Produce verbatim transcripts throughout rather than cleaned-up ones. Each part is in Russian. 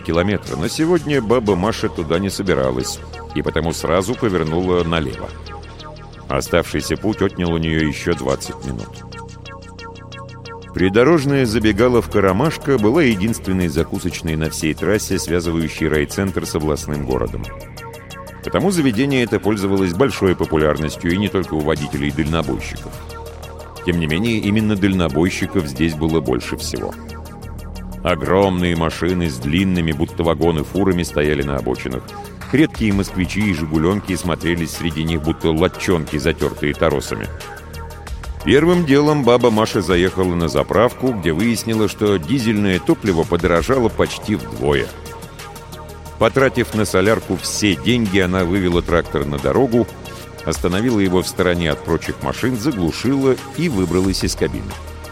километра, но сегодня баба Маша туда не собиралась, и потому сразу повернула налево. Оставшийся путь отнял у нее еще двадцать минут. Придорожная забегаловка «Ромашка» была единственной закусочной на всей трассе, связывающей райцентр с областным городом. Потому заведение это пользовалось большой популярностью и не только у водителей и дальнобойщиков. Тем не менее, именно дальнобойщиков здесь было больше всего. Огромные машины с длинными, будто вагоны, фурами стояли на обочинах. Редкие москвичи и жигуленки смотрелись среди них, будто латчонки, затертые торосами. Первым делом баба Маша заехала на заправку, где выяснила, что дизельное топливо подорожало почти вдвое. Потратив на солярку все деньги, она вывела трактор на дорогу, остановила его в стороне от прочих машин, заглушила и выбралась из кабины.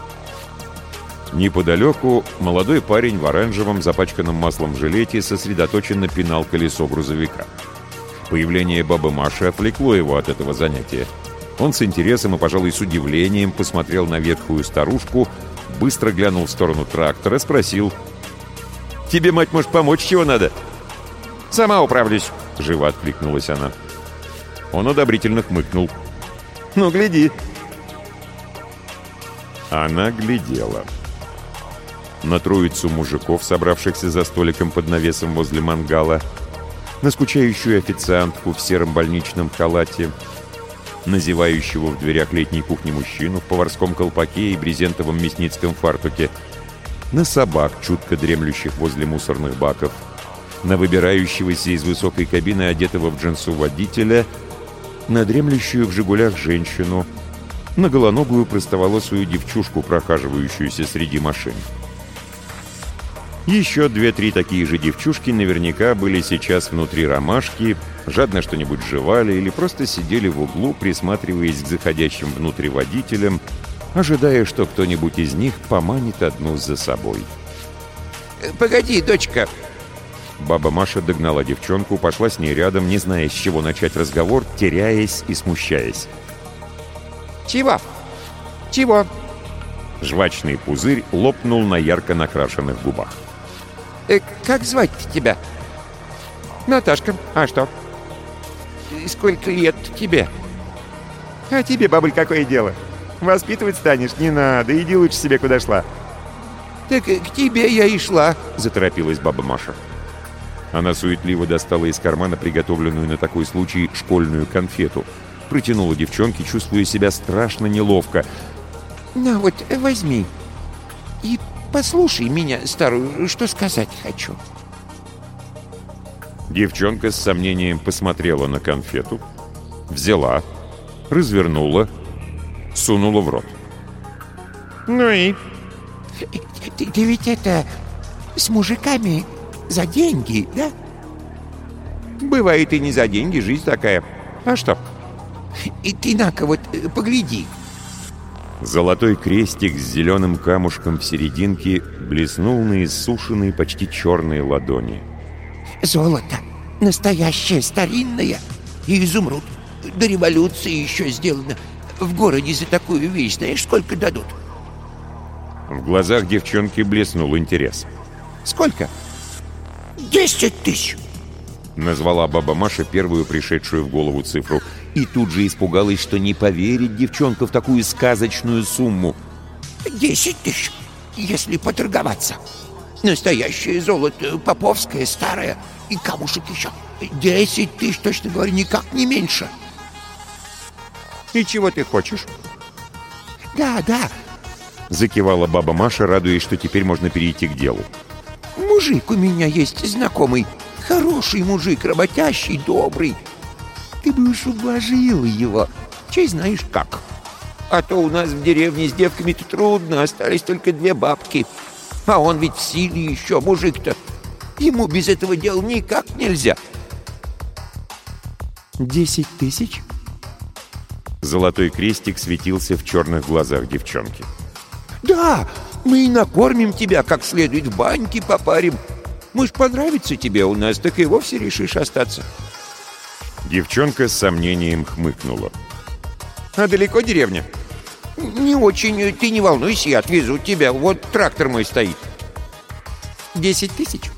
Неподалеку молодой парень в оранжевом, запачканном маслом жилете сосредоточенно пинал колесо грузовика. Появление бабы Маши отвлекло его от этого занятия. Он с интересом и, пожалуй, с удивлением посмотрел на ветхую старушку, быстро глянул в сторону трактора, спросил: «Тебе, мать, может, помочь, чего надо?» «Сама управлюсь», — живо откликнулась она. Он одобрительно хмыкнул. «Ну, гляди». Она глядела. На троицу мужиков, собравшихся за столиком под навесом возле мангала, на скучающую официантку в сером больничном халате, на зевающего в дверях летней кухни мужчину в поварском колпаке и брезентовом мясницком фартуке, на собак, чутко дремлющих возле мусорных баков, на выбирающегося из высокой кабины, одетого в джинсу водителя, на дремлющую в «Жигулях» женщину, на голоногую простоволосую девчушку, прохаживающуюся среди машин. Еще две-три такие же девчушки наверняка были сейчас внутри «Ромашки», жадно что-нибудь жевали или просто сидели в углу, присматриваясь к заходящим внутрь водителям, ожидая, что кто-нибудь из них поманит одну за собой. «Погоди, дочка!» Баба Маша догнала девчонку, пошла с ней рядом, не зная, с чего начать разговор, теряясь и смущаясь. «Чего? Чего?» Жвачный пузырь лопнул на ярко накрашенных губах. Э, «Как звать-то тебя?» «Наташка. А что?» «Сколько лет тебе?» «А тебе, бабуль, какое дело? Воспитывать станешь? Не надо, иди лучше себе куда шла». «Так к тебе я и шла», — заторопилась баба Маша. Она суетливо достала из кармана приготовленную на такой случай школьную конфету. Протянула девчонке, чувствуя себя страшно неловко. «На вот, возьми. И послушай меня, старую, что сказать хочу». Девчонка с сомнением посмотрела на конфету, взяла, развернула, сунула в рот. «Ну и?» Ты, ты ведь это... с мужиками за деньги, да?» «Бывает и не за деньги, жизнь такая. А что?» «И ты, на-ка, вот, погляди». Золотой крестик с зеленым камушком в серединке блеснул на иссушенной, почти черной ладони. «Золото. Настоящее, старинное. И изумруд. До революции еще сделано. В городе за такую вещь знаешь, сколько дадут?» В глазах девчонки блеснул интерес. «Сколько?» «Десять тысяч!» Назвала баба Маша первую пришедшую в голову цифру. И тут же испугалась, что не поверит девчонка в такую сказочную сумму. «Десять тысяч, если поторговаться. Настоящее золото, поповское, старое. И камушек еще. Десять тысяч, точно говорю, никак не меньше». «И чего ты хочешь?» «Да, да», — закивала баба Маша, радуясь, что теперь можно перейти к делу. «Мужик у меня есть знакомый. Хороший мужик, работящий, добрый. Ты бы уж ублажила его. Чей знаешь как. А то у нас в деревне с девками-то трудно, остались только две бабки. А он ведь в силе еще, мужик-то. Ему без этого дела никак нельзя». «Десять тысяч?» Золотой крестик светился в черных глазах девчонки. «Да, мы и накормим тебя как следует, в баньке попарим. Может, понравится тебе у нас, так и вовсе решишь остаться». Девчонка с сомнением хмыкнула. «А далеко деревня?» «Не очень. Ты не волнуйся, я отвезу тебя. Вот трактор мой стоит». «Десять тысяч?»